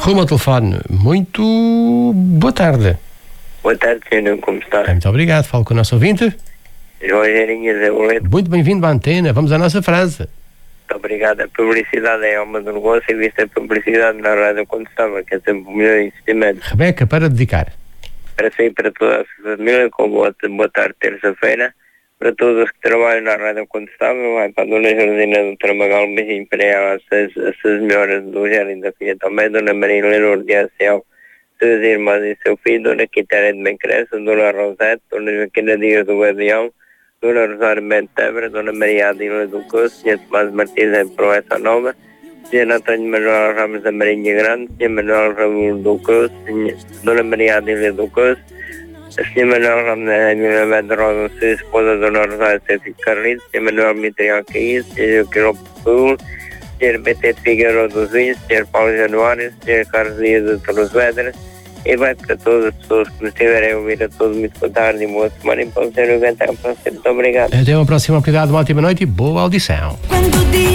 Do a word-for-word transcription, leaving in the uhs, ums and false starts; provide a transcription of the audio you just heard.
Rumo ao telefone. Muito boa tarde. Boa tarde, senhor. Como está? Muito obrigado. Falo com o nosso ouvinte. Rogerinho Zé Boleto. Muito bem-vindo à antena. Vamos à nossa frase. Muito obrigado. A publicidade é alma do negócio e vista a publicidade na rádio quando estava, que é sempre o melhor investimento. Rebeca, para dedicar. Para si e para toda a sua família, com boa, boa tarde, terça-feira. Para todos que trabalham na rádio quando estava, vai para a Dona Jordina do Tramagal, um beijinho para ela, as seis, as seis melhoras do Gério da filha também, Dona Maria Leonor de Ancial, suas irmãs e seu filho, Dona Quitéria de Bencressa, Dona Rosete, Dona Joaquina Dias do Guardião, Dona Rosário Bento Tebra, Dona Maria Adila do Coço, senhor Tomás Martins em Proença Nova, senhor Antônio Manuel Ramos da Marinha Grande, senhor Manuel Raul do Coço, Dona Maria Adila do Coço, senhor Manuel Ramos da Emília de Rosa, sua esposa, Dona Rosário Sérgio Carlito, senhor Manuel Mitrial Caís, senhor Quilombo Sul, senhor B T de Figueiredo dos Vinhos, senhor Paulo Januário, senhor Carlos Dias de Torres Vedras, e vai para todas as pessoas que nos estiverem a ouvir, a todos muito boa tarde e boa semana, e para o senhor aguentar a próxima. Muito obrigado. Até uma próxima oportunidade, uma ótima noite e boa audição.